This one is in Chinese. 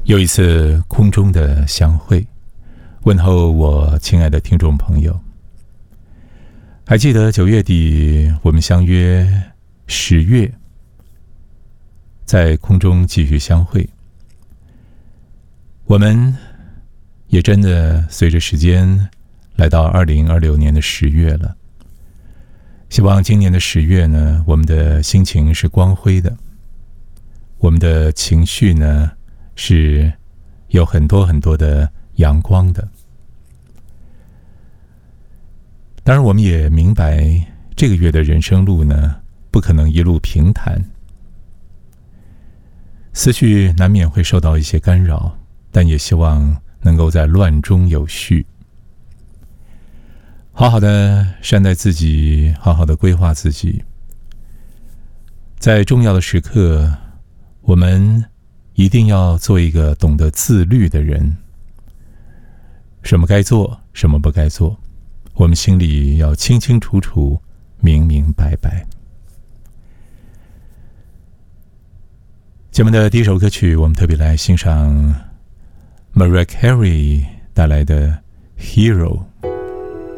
又一次空中的相会，问候我亲爱的听众朋友。还记得9月底我们相约10月，在空中继续相会。我们也真的随着时间来到2026年的10月了。希望今年的10月呢，我们的心情是光辉的，我们的情绪呢是有很多很多的阳光的。当然我们也明白这个月的人生路呢不可能一路平坦，思绪难免会受到一些干扰，但也希望能够在乱中有序，好好的善待自己，好好的规划自己。在重要的时刻，我们一定要做一个懂得自律的人，什么该做，什么不该做，我们心里要清清楚楚，明明白白。节目的第一首歌曲，我们特别来欣赏 Mariah Carey 带来的 Hero。